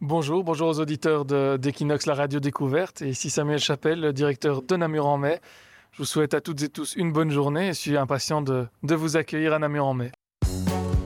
Bonjour aux auditeurs d'Equinox, la radio découverte. Et ici Samuel Chapelle, le directeur de Namur en Mai. Je vous souhaite à toutes et tous une bonne journée et je suis impatient de vous accueillir à Namur en Mai.